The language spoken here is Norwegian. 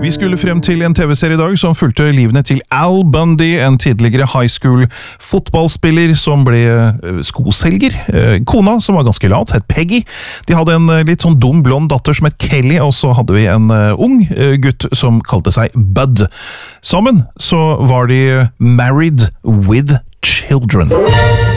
Vi skulle frem til en TV-serie i dag som fulgte livene til Al Bundy, en tidligere high school fotballspiller som ble skoselger. Kona, som var ganske lat, het Peggy. De hadde en litt sånn dum blond datter som het Kelly, og så hadde vi en ung gutt som kalte seg Bud. Sammen så var de married with children.